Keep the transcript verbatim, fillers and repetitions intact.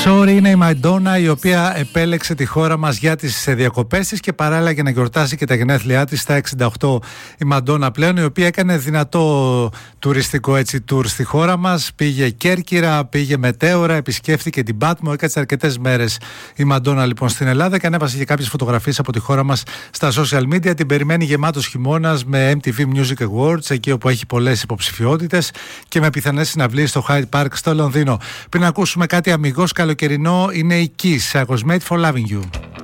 Sorry είναι η Μαντόνα, η οποία επέλεξε τη χώρα μας για τις διακοπές της και παράλληλα για να γιορτάσει και τα γενέθλιά της στα εξήντα οκτώ η Μαντόνα πλέον, η οποία έκανε δυνατό τουριστικό έτσι τουρ στη χώρα μας. Πήγε Κέρκυρα, πήγε Μετέωρα, επισκέφθηκε την Πάτμο, έκατσε αρκετές μέρες η Μαντόνα λοιπόν στην Ελλάδα και ανέβασε και κάποιες φωτογραφίες από τη χώρα μας στα social media. Την περιμένει γεμάτος χειμώνας με εμ τι βι Music Awards, εκεί όπου έχει πολλές υποψηφιότητες και με πιθανές συναυλίες στο Hyde Park στο Λονδίνο. Πριν ακούσουμε κάτι αμιγώς καλοκαιρινό, είναι η Kiss, I was made for loving you.